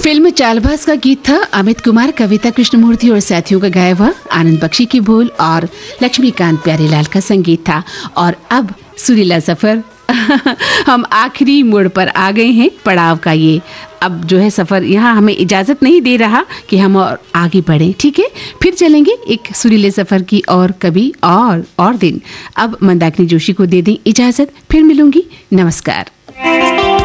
Film Chaalbaaz का गीत था। अमित कुमार, कविता कृष्णमूर्ति और साथियों का गाया हुआ, आनंद बख्शी की बोल और लक्ष्मीकांत प्यारेलाल का संगीत था। और अब सुरीला सफर हम आखिरी मोड़ पर आ गए हैं। पड़ाव का ये अब जो है सफर यहाँ हमें इजाजत नहीं दे रहा कि हम और आगे बढ़ें। ठीक है, फिर चलेंगे एक सुरीले सफर की और कभी और दिन। अब मंदाकिनी जोशी को दे दें इजाजत, फिर मिलूंगी। नमस्कार।